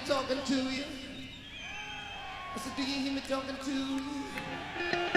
talking to you? I said, do you hear me talking to you?